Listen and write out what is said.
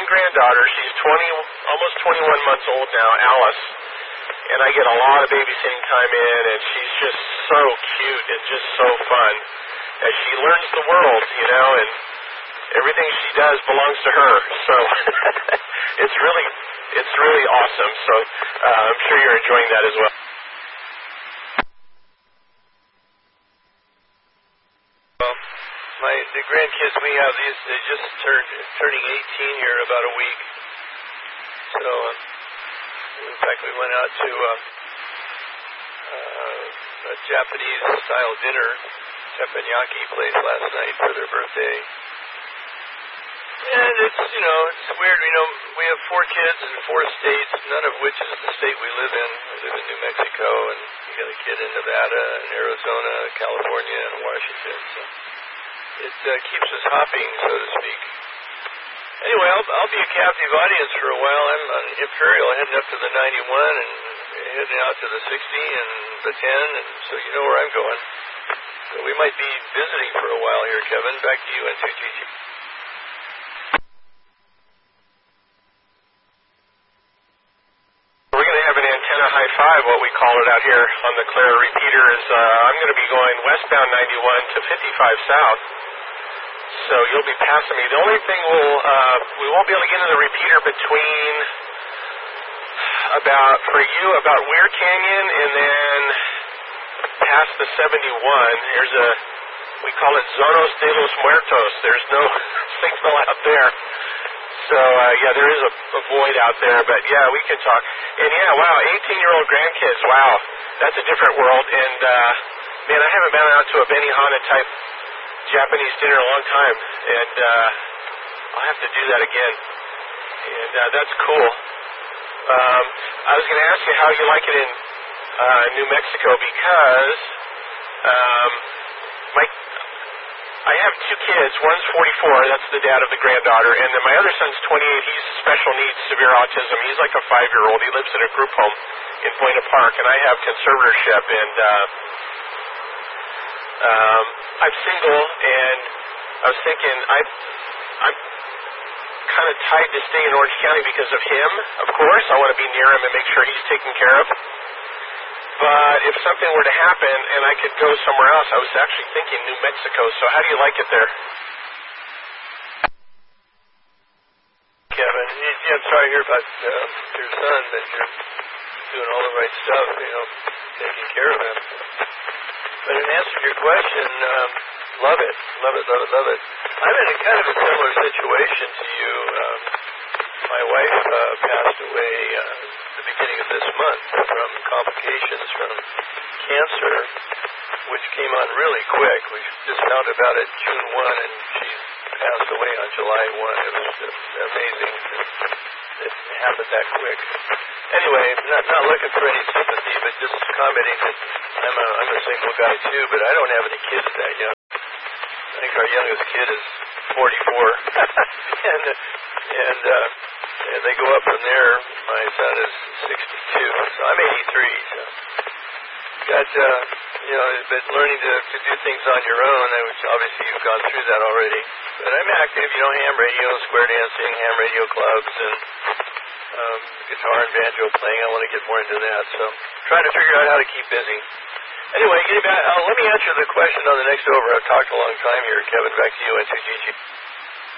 granddaughter. She's 20, almost 21 months old now, Alice. And I get a lot of babysitting time in, and she's just so cute and just so fun. As she learns the world, and everything she does belongs to her. So it's really awesome. So I'm sure you're enjoying that as well. The grandkids we have, they just turning 18 here in about a week. So, in fact, we went out to a Japanese-style dinner, teppanyaki place last night for their birthday. And it's weird. We have 4 kids in 4 states, none of which is the state we live in. I live in New Mexico, and we got a kid in Nevada, and Arizona, California, and Washington. So it keeps us hopping, so to speak. Anyway, I'll be a captive audience for a while. I'm on Imperial, heading up to the 91 and heading out to the 60 and the 10, and so you know where I'm going. So we might be visiting for a while here, Kevin. Back to you, N2GG. We're going to have an antenna high five, what we call it out here on the Claire repeater. I'm going to be going westbound 91 to 55 south. So you'll be passing me. The only thing we won't be able to get into the repeater between about Weir Canyon and then past the 71. We call it Zonos de los Muertos. There's no signal out there. So, there is a void out there, but we can talk. And 18-year-old grandkids, wow, that's a different world. And, man, I haven't been out to a Benihana type Japanese dinner in a long time, and I'll have to do that again. And that's cool. I was going to ask you how you like it in New Mexico because I have 2 kids. One's 44, that's the dad of the granddaughter, and then my other son's 28. He's special needs, severe autism. He's like a 5-year-old. He lives in a group home in Buena Park, and I have conservatorship, and I'm single, and I was thinking I'm kind of tied to stay in Orange County because of him, of course. I want to be near him and make sure he's taken care of. But if something were to happen and I could go somewhere else, I was actually thinking New Mexico. So how do you like it there? Kevin, I'm sorry to hear about your son, that you're doing all the right stuff, taking care of him. But in answer to your question, love it. I'm in a kind of a similar situation to you. My wife passed away the beginning of this month from complications from cancer, which came on really quick. We just found about it June 1, and she passed away on July 1. It was just amazing. It happened that quick. Anyway, not looking for any sympathy, but just commenting that I'm a single guy too, but I don't have any kids that young. I think our youngest kid is 44, and they go up from there. My son is 62, so I'm 83. So got but learning to do things on your own, which obviously you've gone through that already. But I'm active, ham radio, square dancing, ham radio clubs, and guitar and banjo playing. I want to get more into that, so trying to figure out how to keep busy. Anyway, getting back, let me answer the question on the next over. I've talked a long time here, Kevin. Back to you, N2GG.